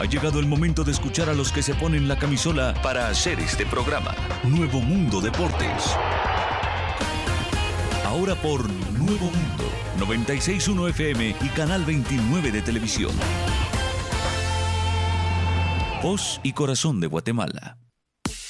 Ha llegado el momento de escuchar a los que se ponen la camisola para hacer este programa. Nuevo Mundo Deportes. Ahora por Nuevo Mundo, 96.1 FM y Canal 29 de televisión. Voz y corazón de Guatemala.